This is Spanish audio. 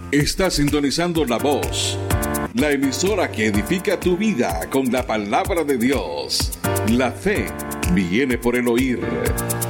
Está sintonizando La Voz, la emisora que edifica tu vida con la palabra de Dios. La fe viene por el oír.